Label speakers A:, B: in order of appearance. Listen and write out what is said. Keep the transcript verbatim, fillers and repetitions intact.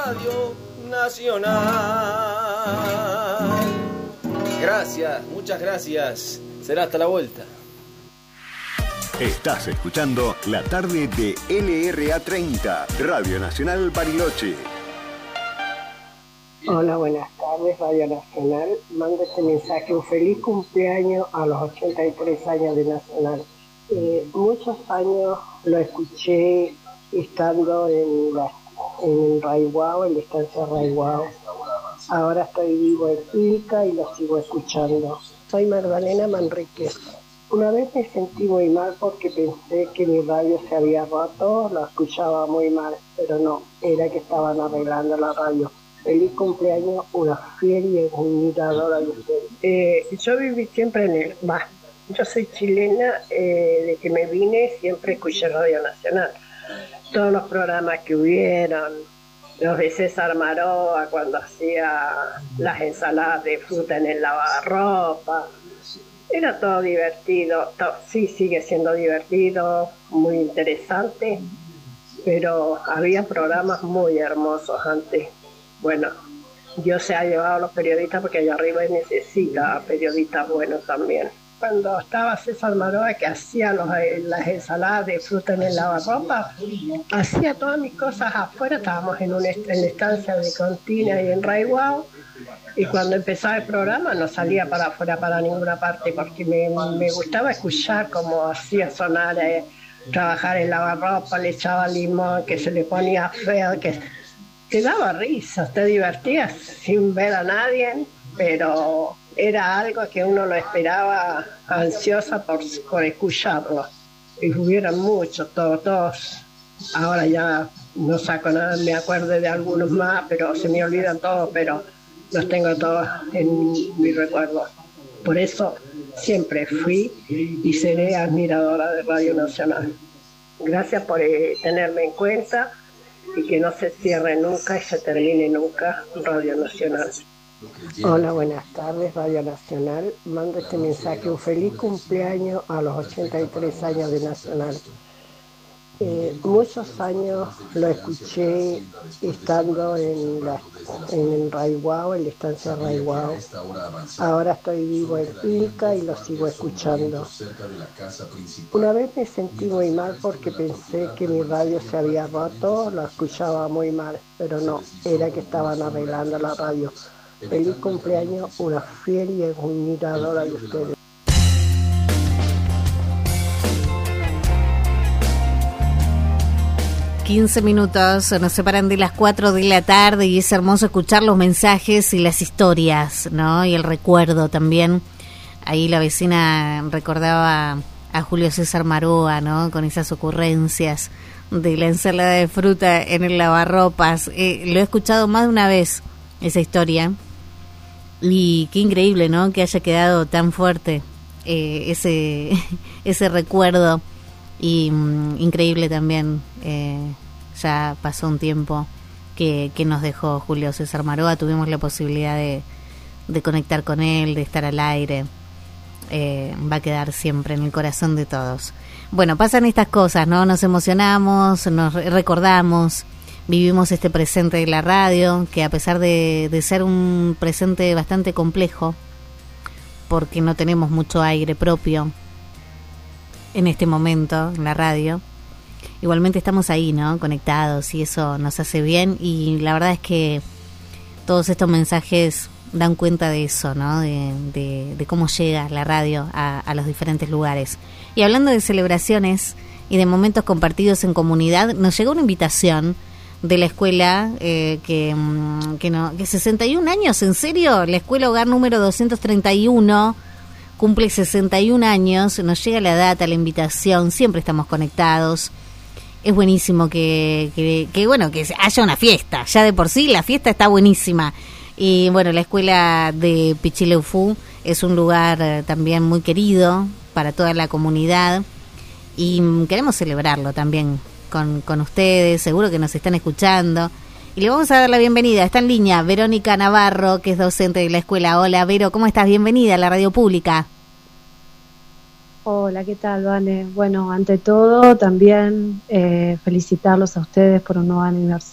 A: Radio Nacional. Gracias, muchas gracias. Será hasta la vuelta.
B: Estás escuchando la tarde de L R A treinta, Radio Nacional Bariloche.
C: Hola, buenas tardes, Radio Nacional. Mando este mensaje, un feliz cumpleaños a los ochenta y tres años de Nacional. Eh, muchos años lo escuché estando en, la, en Raiguao, en la estancia Raiguao. Ahora estoy vivo en Pilca y lo sigo escuchando. Soy Magdalena Manríquez. Una vez me sentí muy mal porque pensé que mi radio se había roto, lo escuchaba muy mal, pero no, era que estaban arreglando la radio. Feliz cumpleaños, una fiel y admiradora de ustedes. Eh, yo viví siempre en el... Bah, yo soy chilena, eh, de que me vine siempre escuché Radio Nacional. Todos los programas que hubieron, los de César Maroa cuando hacía las ensaladas de fruta en el lavarropa. Era todo divertido, todo, sí sigue siendo divertido, muy interesante, pero había programas muy hermosos antes. Bueno, Dios se ha llevado a los periodistas porque allá arriba necesita periodistas buenos también. Cuando estaba César Maroa, que hacía los, las ensaladas de fruta en el lavarropa, hacía todas mis cosas afuera, estábamos en una en la estancia de Contina y en Raiguao, y cuando empezaba el programa no salía para afuera para ninguna parte, porque me, me gustaba escuchar cómo hacía sonar, eh, trabajar en lavarropa, le echaba limón, que se le ponía feo, que te daba risa, te divertías sin ver a nadie, pero era algo que uno lo esperaba ansiosa por, por escucharlo. Y hubieran muchos, todos, todos. Ahora ya no saco nada, me acuerdo de algunos más, pero se me olvidan todos, pero los tengo todos en mi recuerdo. Por eso siempre fui y seré admiradora de Radio Nacional. Gracias por eh, tenerme en cuenta y que no se cierre nunca y se termine nunca Radio Nacional. Hola, buenas tardes, Radio Nacional. Mando este mensaje, un feliz cumpleaños a los ochenta y tres años de Nacional. Eh, muchos años lo escuché estando en, la, en Raiguao, en la estancia Raiguao. Ahora estoy vivo en Pilca y lo sigo escuchando. Una vez me sentí muy mal porque pensé que mi radio se había roto, lo escuchaba muy mal, pero no, era que estaban arreglando la radio. Feliz cumpleaños, una fiel y admiradora de ustedes.
D: quince minutos nos separan de las cuatro de la tarde y es hermoso escuchar los mensajes y las historias, ¿no? Y el recuerdo también. Ahí la vecina recordaba a Julio César Maroa, ¿no? Con esas ocurrencias de la ensalada de fruta en el lavarropas. Eh, lo he escuchado más de una vez, esa historia. Y qué increíble, ¿no? Que haya quedado tan fuerte eh, ese, ese recuerdo. Y um, increíble también, eh, ya pasó un tiempo que, que nos dejó Julio César Maroa, tuvimos la posibilidad de, de conectar con él, de estar al aire, eh, va a quedar siempre en el corazón de todos. Bueno, pasan estas cosas, ¿no? Nos emocionamos, nos recordamos, vivimos este presente de la radio, que a pesar de, de ser un presente bastante complejo, porque no tenemos mucho aire propio, en este momento, en la radio, igualmente estamos ahí, ¿no? Conectados y eso nos hace bien y la verdad es que todos estos mensajes dan cuenta de eso, ¿no? De, de, de cómo llega la radio a, a los diferentes lugares. Y hablando de celebraciones y de momentos compartidos en comunidad, nos llegó una invitación de la escuela eh, que, que, no, que sesenta y un años, ¿en serio? La escuela hogar número doscientos treinta y uno cumple sesenta y un años, nos llega la data, la invitación, siempre estamos conectados. Es buenísimo que, que, que, bueno, que haya una fiesta, ya de por sí la fiesta está buenísima. Y bueno, la escuela de Pichileufú es un lugar eh, también muy querido para toda la comunidad y queremos celebrarlo también con, con ustedes, seguro que nos están escuchando. Y le vamos a dar la bienvenida. Está en línea Verónica Navarro, que es docente de la escuela. Hola, Vero, ¿cómo estás? Bienvenida a la radio pública.
E: Hola, ¿qué tal, Vane? Bueno, ante todo, también eh, felicitarlos a ustedes por un nuevo anivers-